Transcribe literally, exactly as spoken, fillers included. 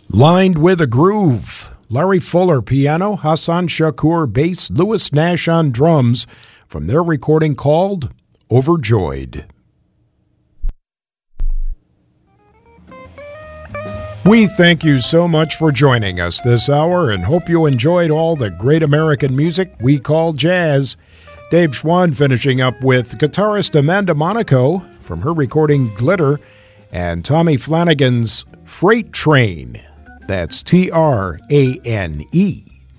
Lined with a Groove. Larry Fuller, piano, Hassan Shakur, bass, Louis Nash on drums, from their recording called Overjoyed. We thank you so much for joining us this hour and hope you enjoyed all the great American music we call jazz. Dave Schwann finishing up with guitarist Amanda Monaco from her recording Glitter and Tommy Flanagan's Freight Train. That's T R A N E.